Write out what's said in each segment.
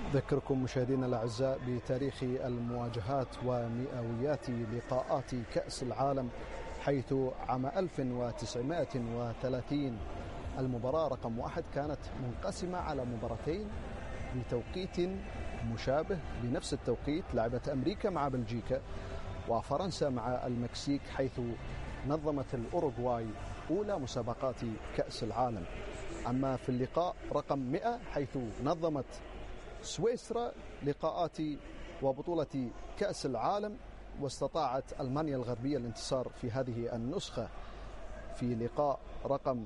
أذكركم مشاهدينا الأعزاء بتاريخ المواجهات ومئويات لقاءات كأس العالم، حيث عام 1930 المباراة رقم 1 كانت منقسمة على مباراتين بتوقيت مشابه. بنفس التوقيت لعبت أمريكا مع بلجيكا وفرنسا مع المكسيك، حيث نظمت الأوروغواي أولى مسابقات كأس العالم. أما في اللقاء رقم 100 حيث نظمت سويسرا لقاءات وبطولة كأس العالم، واستطاعت ألمانيا الغربية الانتصار في هذه النسخة. في لقاء رقم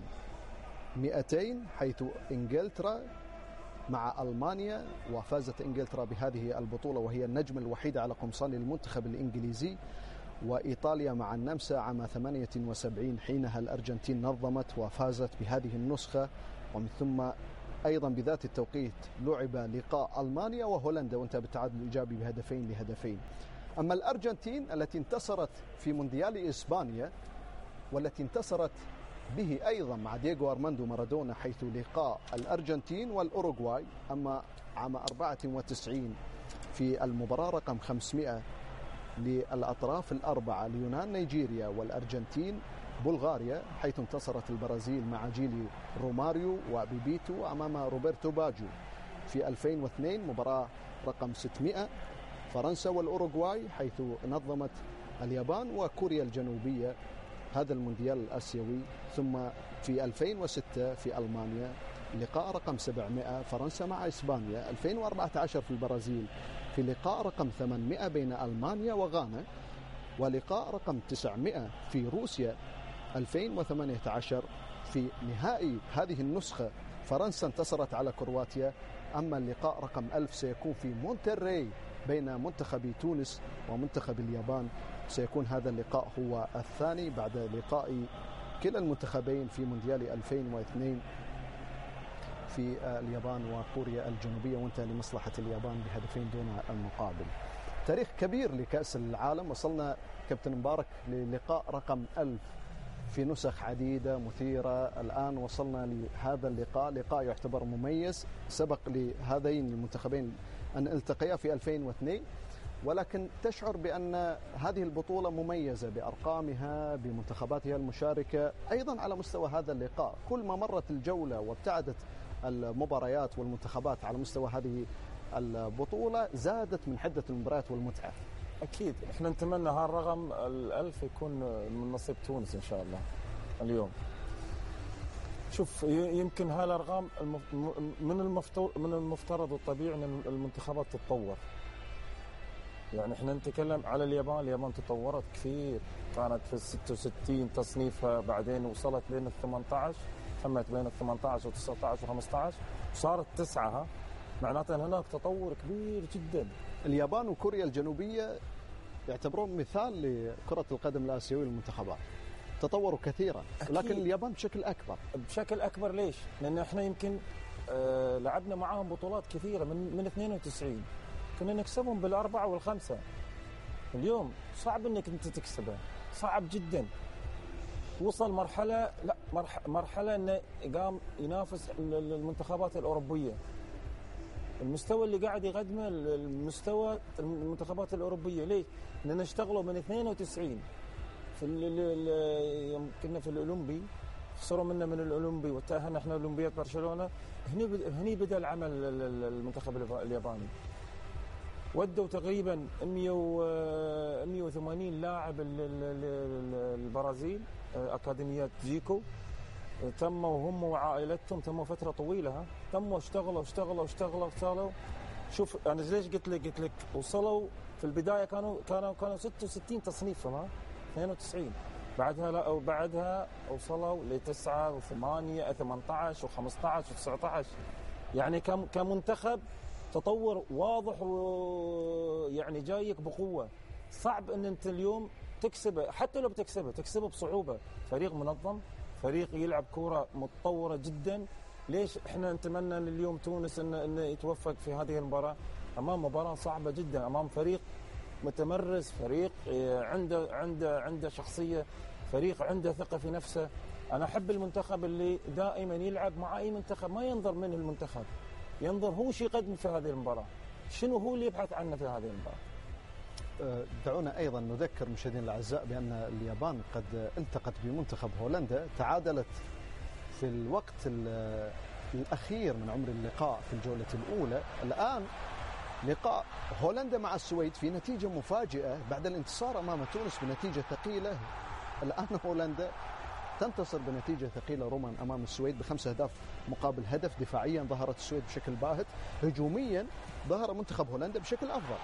200 حيث إنجلترا مع ألمانيا، وفازت إنجلترا بهذه البطولة وهي النجم الوحيد على قمصان المنتخب الإنجليزي. وإيطاليا مع النمسا عام 78 حينها الأرجنتين نظمت وفازت بهذه النسخة. ومن ثم أيضا بذات التوقيت لعب لقاء ألمانيا وهولندا وانتهى بالتعادل الإيجابي ب2-2. أما الأرجنتين التي انتصرت في مونديال إسبانيا والتي انتصرت به أيضا مع دييغو أرماندو مارادونا، حيث لقاء الأرجنتين والأوروغواي. أما عام 94 في المباراة رقم 500 للأطراف الأربعة اليونان نيجيريا والأرجنتين بلغاريا، حيث انتصرت البرازيل مع جيل روماريو وبيبيتو أمام روبرتو باجيو. في 2002 مباراة رقم 600 فرنسا والأوروغواي، حيث نظمت اليابان وكوريا الجنوبية هذا المونديال الآسيوي. ثم في 2006 في ألمانيا لقاء رقم 700 فرنسا مع إسبانيا. 2014 في البرازيل في لقاء رقم 800 بين ألمانيا وغانا، ولقاء رقم 900 في روسيا. 2018 في نهائي هذه النسخة فرنسا انتصرت على كرواتيا. أما اللقاء رقم 1000 سيكون في مونتري بين منتخب تونس ومنتخب اليابان. سيكون هذا اللقاء هو الثاني بعد لقاء كلا المنتخبين في مونديال 2002 في اليابان وكوريا الجنوبية، وانتهى لمصلحة اليابان بهدفين دون المقابل. تاريخ كبير لكأس العالم. وصلنا كابتن مبارك للقاء رقم 1000 في نسخ عديدة مثيرة. الآن وصلنا لهذا اللقاء، لقاء يعتبر مميز. سبق لهذين المنتخبين أن التقيا في 2002، ولكن تشعر بأن هذه البطولة مميزة بأرقامها بمنتخباتها المشاركة. أيضا على مستوى هذا اللقاء كل ما مرت الجولة وابتعدت المباريات والمنتخبات على مستوى هذه البطولة زادت من حدة المباريات والمتعة. أكيد إحنا نتمنى هالرقم 1000 يكون من نصيب تونس إن شاء الله اليوم. شوف، يمكن هالأرقام من المفترض والطبيعي أن المنتخبات تتطور. يعني إحنا نتكلم على اليابان تطورت كثير، كانت في 66 تصنيفها، بعدين وصلت بين 18، تمت بين 18 و19 و15 وصارت 9. معناته هناك تطور كبير جدا. اليابان وكوريا الجنوبية يعتبرون مثال لكرة القدم الآسيوية للمنتخبات، تطوروا كثيرا. أكيد. لكن اليابان بشكل أكبر. ليش؟ لأن احنا يمكن لعبنا معاهم بطولات كثيرة من 92 كنا نكسبهم بالأربعة والخمسة. اليوم صعب انك انت تكسبه، صعب جدا. وصل مرحلة انه قام ينافس المنتخبات الأوروبية. المستوى اللي قاعد يقدمه المستوى المنتخبات الأوروبية. ليش؟ لأن اشتغلوا من 92 كنا في الأولمبي، خسروا منا من الأولمبي وتأهلنا احنا أولمبياد برشلونة. هني بدأ العمل المنتخب الياباني. ودوا تقريبا 180 لاعب البرازيل أكاديميات جيكو، تموا هم وعائلتهم، تموا فترة طويلة، تموا اشتغلوا. شوف أنا ليش قلت لك وصلوا في البداية كانوا 66 تصنيف 92. بعدها وصلوا ل9 و8 18 و15 و19. يعني كمنتخب تطور واضح، ويعني جايك بقوة. صعب ان انت اليوم تكسبه، حتى لو تكسبه بصعوبة. فريق منظم، فريق يلعب كرة متطورة جدا. ليش احنا نتمنى ان اليوم تونس انه يتوفق في هذه المباراة؟ امام مباراة صعبة جدا، امام فريق متمرس، فريق عنده شخصية، فريق عنده ثقة في نفسه. انا احب المنتخب اللي دائما يلعب مع اي منتخب، ما ينظر منه المنتخب، ينظر هو شو يقدم في هذه المباراة، شنو هو اللي يبحث عنه في هذه المباراة. دعونا أيضا نذكر مشاهدينا الأعزاء بأن اليابان قد التقت بمنتخب هولندا، تعادلت في الوقت الأخير من عمر اللقاء في الجولة الأولى. الآن لقاء هولندا مع السويد في نتيجة مفاجئة بعد الانتصار أمام تونس بنتيجة ثقيلة. الآن هولندا تنتصر بنتيجة ثقيلة روما أمام السويد ب5 أهداف مقابل هدف. دفاعيا ظهرت السويد بشكل باهت، هجوميا ظهر منتخب هولندا بشكل أفضل.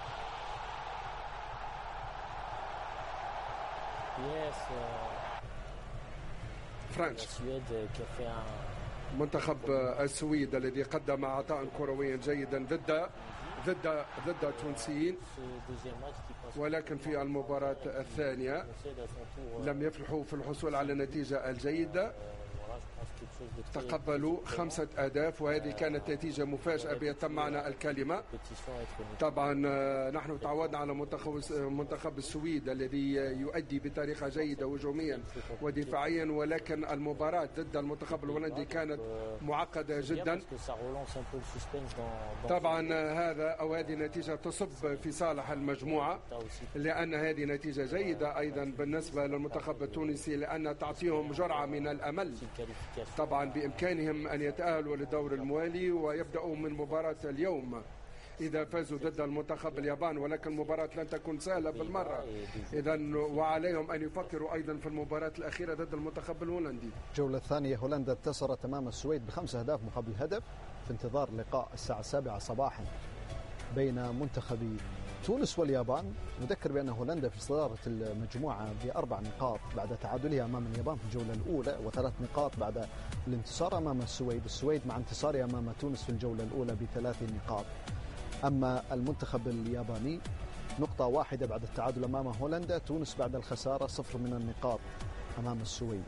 فرانس منتخب السويد الذي قدم عطاء كرويا جيدا ضد التونسيين، ولكن في المباراة الثانية لم يفلحوا في الحصول على النتيجة الجيدة، تقبلوا 5 أهداف، وهذه كانت نتيجة مفاجئة بأتم معنى الكلمة. طبعا نحن تعودنا على منتخب السويد الذي يؤدي بطريقة جيدة هجوميا ودفاعيا، ولكن المباراة ضد المنتخب الهولندي كانت معقدة جدا. طبعا هذه النتيجة تصب في صالح المجموعة، لأن هذه نتيجة جيدة أيضا بالنسبة للمنتخب التونسي، لأن تعطيهم جرعة من الأمل. طبعا بإمكانهم أن يتأهلوا للدور الموالي ويبدأوا من مباراة اليوم إذا فازوا ضد المنتخب اليابان، ولكن المباراة لن تكون سهلة بالمرة. إذن وعليهم أن يفكروا أيضا في المباراة الأخيرة ضد المنتخب الهولندي. الجولة الثانية هولندا انتصرت أمام السويد ب5 أهداف مقابل هدف في انتظار لقاء الساعة 7 صباحا بين منتخبي تونس واليابان. نذكر بأن هولندا في صدارة المجموعة ب4 نقاط بعد تعادلها أمام اليابان في الجولة الأولى، و3 نقاط بعد الانتصار أمام السويد مع انتصارها أمام تونس في الجولة الأولى ب3 نقاط. أما المنتخب الياباني نقطة واحدة بعد التعادل أمام هولندا، تونس بعد الخسارة 0 من النقاط أمام السويد.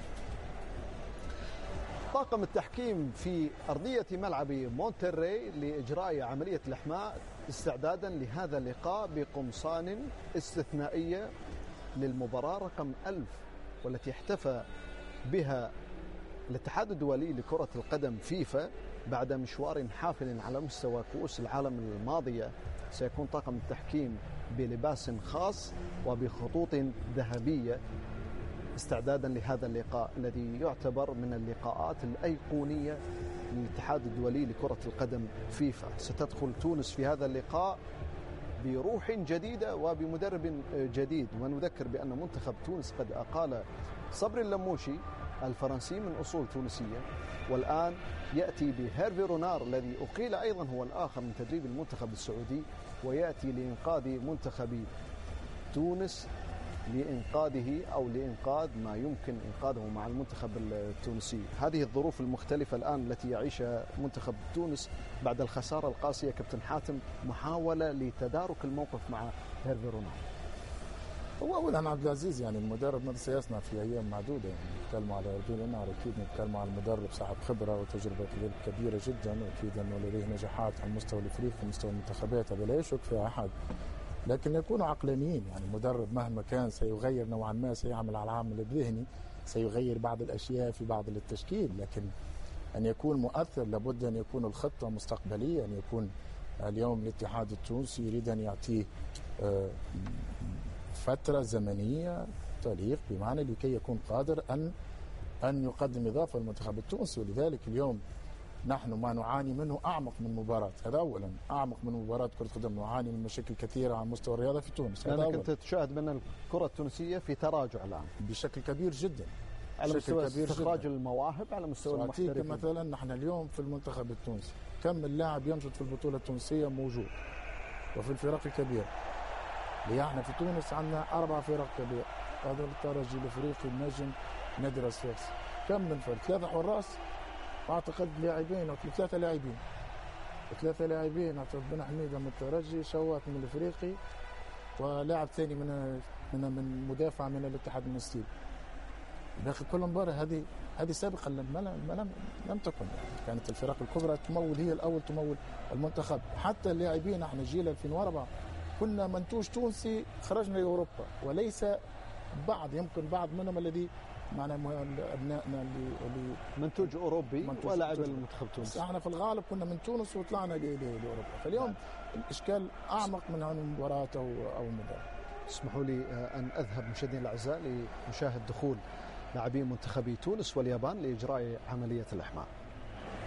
طاقم التحكيم في أرضية ملعب مونتري لإجراء عملية الإحماء استعدادا لهذا اللقاء بقمصان استثنائية للمباراة رقم 1000، والتي احتفى بها الاتحاد الدولي لكرة القدم فيفا بعد مشوار حافل على مستوى كؤوس العالم الماضية. سيكون طاقم التحكيم بلباس خاص وبخطوط ذهبية استعدادا لهذا اللقاء الذي يعتبر من اللقاءات الأيقونية للاتحاد الدولي لكرة القدم فيفا. ستدخل تونس في هذا اللقاء بروح جديدة وبمدرب جديد، ونذكر بأن منتخب تونس قد أقال صبري اللموشي الفرنسي من أصول تونسية، والآن يأتي بهيرفي رونار الذي أقيل أيضا هو الآخر من تدريب المنتخب السعودي، ويأتي لإنقاذ منتخب تونس لإنقاذ ما يمكن إنقاذه مع المنتخب التونسي. هذه الظروف المختلفة الآن التي يعيشها منتخب تونس بعد الخسارة القاسية. كابتن حاتم، محاولة لتدارك الموقف مع هيرفي رونار. هو أولا عبد العزيز يعني المدرب ماذا سيصنع في أيام معدودة؟ يعني نتكلم على هيرفي رونار، أكيد نتكلم على المدرب صاحب خبرة وتجربة كبيرة جدا، وأكيد أنه لديه نجاحات على المستوى الأفريقي ومستوى المنتخبات، هذا لا يشك فيها أحد. لكن يكونوا عقلانيين، يعني المدرب مهما كان سيغير نوعا ما، سيعمل على العامل الذهني، سيغير بعض الأشياء في بعض التشكيل، لكن أن يكون مؤثر لابد أن يكون الخطة مستقبلية، أن يكون اليوم الاتحاد التونسي يريد أن يعطيه فترة زمنية تليق بمعنى لكي يكون قادر أن يقدم إضافة للمنتخب التونسي. ولذلك اليوم نحن ما نعاني منه أعمق من مباراة، هذا أولا، أعمق من مباراة كرة قدم، نعاني من مشاكل كثيرة على مستوى الرياضة في تونس. لأنك أنت تشاهد بأن الكرة التونسية في تراجع الآن بشكل كبير جدا، على مستوى استخراج المواهب، على مستوى المحترفين. مثلا نحن اليوم في المنتخب التونسي كم اللاعب ينشط في البطولة التونسية موجود، وفي الفرق الكبيرة اللي احنا في تونس عندنا 4 فرق كبيرة، هذا الترجي الافريقي، النجم، نادي الصفاقسي. كم من فرق؟ 3 حراس اعتقد لاعبين او 3 لاعبين، 3 لاعبين اعتقد بن حميده من الترجي، شوات من الافريقي، ولاعب ثاني من مدافع من الاتحاد المنستيري. باقي كل مباراه هذه سابقا لم تكن، كانت الفرق الكبرى تمول، هي الاول تمول المنتخب. حتى اللاعبين احنا جيل 2004 كنا منتوج تونسي خرجنا لاوروبا، وليس يمكن بعض منهم الذي معنا ابنائنا اللي منتوج اوروبي ولاعب المنتخب التونسي. احنا في الغالب كنا من تونس وطلعنا لاوروبا، فاليوم الاشكال اعمق من المباراه او المباراه. اسمحوا لي ان اذهب مشاهدينا الاعزاء لنشاهد دخول لاعبين منتخبي تونس واليابان لاجراء عمليه الاحماء.